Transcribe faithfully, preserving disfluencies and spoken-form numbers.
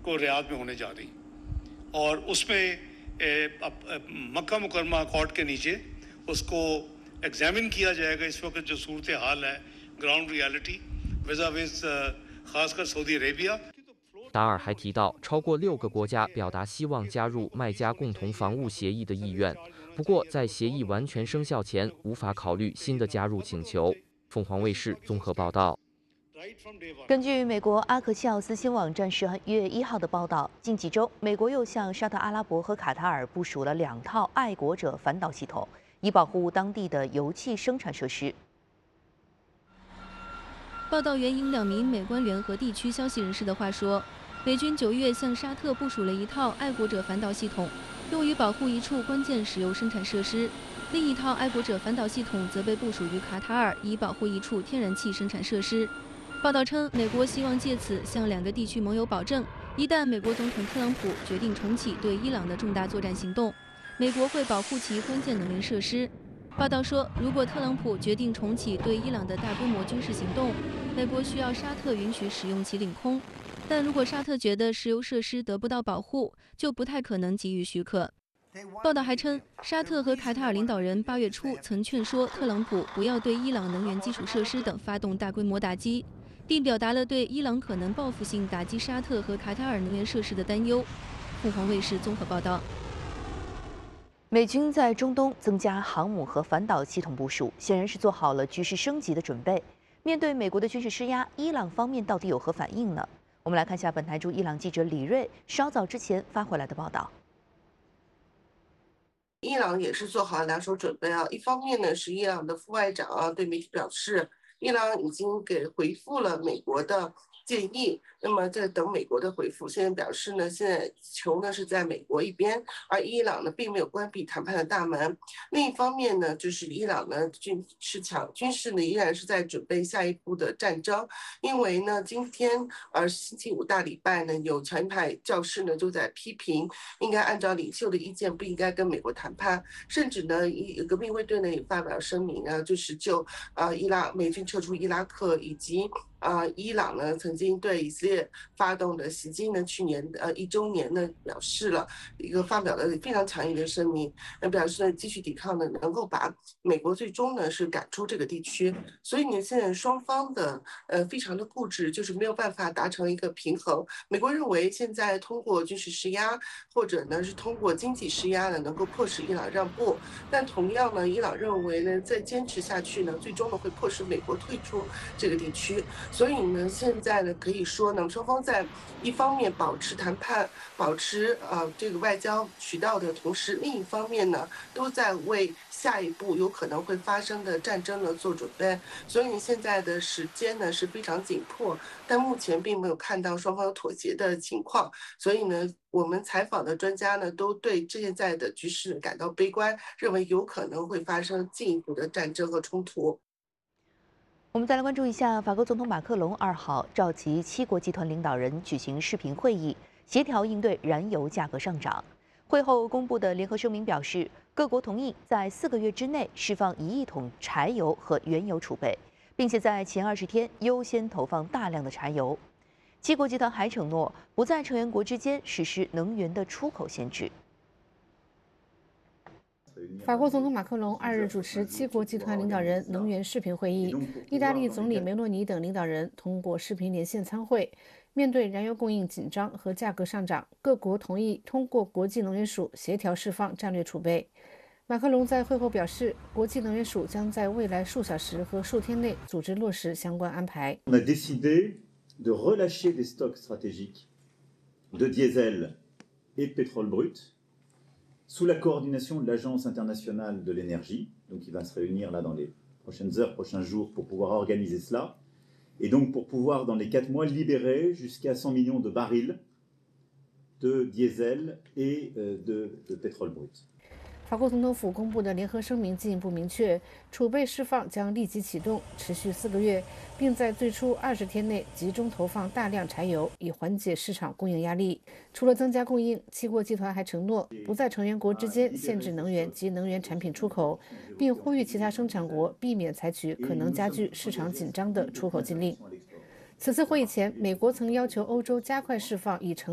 को रियाद में होने जा रही और उसमें मक्का मुकरमा अकॉर्ड के नीचे उसको एग्जामिन किया जाएगा इस वक्त जो सूरत हाल है ग्राउंड रियलिटी विज़ा विज़ खासकर Saudi Arabia。 达尔还提到，超过六个国家表达希望加入麦加共同防务协议的意愿，不过在协议完全生效前，无法考虑新的加入请求。凤凰卫视综合报道。 根据美国阿克西奥斯新网站十月一号的报道，近几周，美国又向沙特阿拉伯和卡塔尔部署了两套爱国者反导系统，以保护当地的油气生产设施。 报道援引两名美官员和地区消息人士的话说，美军九月向沙特部署了一套爱国者反导系统，用于保护一处关键石油生产设施；另一套爱国者反导系统则被部署于卡塔尔，以保护一处天然气生产设施。报道称，美国希望借此向两个地区盟友保证，一旦美国总统特朗普决定重启对伊朗的重大作战行动，美国会保护其关键能源设施。报道说，如果特朗普决定重启对伊朗的大规模军事行动，美国需要沙特允许使用其领空。但如果沙特觉得石油设施得不到保护，就不太可能给予许可。报道还称，沙特和卡塔尔领导人八月初曾劝说特朗普不要对伊朗能源基础设施等发动大规模打击，并表达了对伊朗可能报复性打击沙特和卡塔尔能源设施的担忧。凤凰卫视综合报道。 美军在中东增加航母和反导系统部署，显然是做好了局势升级的准备。面对美国的军事施压，伊朗方面到底有何反应呢？我们来看一下本台驻伊朗记者李锐稍早之前发回来的报道。 伊朗也是做好了两手准备啊，一方面呢是伊朗的副外长啊对媒体表示，伊朗已经给回复了美国的建议，那么在等美国的回复。现在表示呢，现在球呢是在美国一边，而伊朗呢并没有关闭谈判的大门。另一方面呢，就是伊朗呢军事强军事呢依然是在准备下一步的战争，因为呢今天呃星期五大礼拜呢，有强硬派教士呢就在批评，应该按照领袖的意见，不应该跟美国谈判，甚至呢革命卫队呢也发表声明啊，就是就啊、呃、伊拉美军撤出伊拉克以及。啊、呃，伊朗呢曾经对以色列发动的袭击呢，去年呃一周年呢表示了一个发表了非常强硬的声明，那表示呢继续抵抗呢能够把美国最终呢是赶出这个地区。所以呢现在双方的呃非常的固执，就是没有办法达成一个平衡。美国认为现在通过军事施压或者呢是通过经济施压呢能够迫使伊朗让步，但同样呢伊朗认为呢再坚持下去呢，最终呢会迫使美国退出这个地区。所以呢，现在呢，可以说呢，双方在一方面保持谈判、保持呃这个外交渠道的同时，另一方面呢，都在为下一步有可能会发生的战争呢做准备。所以现在的时间呢是非常紧迫，但目前并没有看到双方有妥协的情况。所以呢，我们采访的专家呢，都对现在的局势感到悲观，认为有可能会发生进一步的战争和冲突。 我们再来关注一下，法国总统马克龙二号召集七国集团领导人举行视频会议，协调应对燃油价格上涨。会后公布的联合声明表示，各国同意在四个月之内释放一亿桶柴油和原油储备，并且在前二十天优先投放大量的柴油。七国集团还承诺不在成员国之间实施能源的出口限制。 法国总统马克龙二日主持七国集团领导人能源视频会议，意大利总理梅洛尼等领导人通过视频连线参会。面对燃油供应紧张和价格上涨，各国同意通过国际能源署协调释放战略储备。马克龙在会后表示，国际能源署将在未来数小时和数天内组织落实相关安排。 On a décidé de relâcher des stocks stratégiques de diesel et de pétrole brut.Sous la coordination de l'Agence internationale de l'énergie, donc qui va se réunir là dans les prochaines heures, prochains jours pour pouvoir organiser cela, et donc pour pouvoir dans les quatre mois libérer jusqu'à cent millions de barils de diesel et de, de pétrole brut. 法国总统府公布的联合声明进一步明确，储备释放将立即启动，持续四个月，并在最初二十天内集中投放大量柴油，以缓解市场供应压力。除了增加供应，七国集团还承诺不在成员国之间限制能源及能源产品出口，并呼吁其他生产国避免采取可能加剧市场紧张的出口禁令。此次会议前，美国曾要求欧洲加快释放已成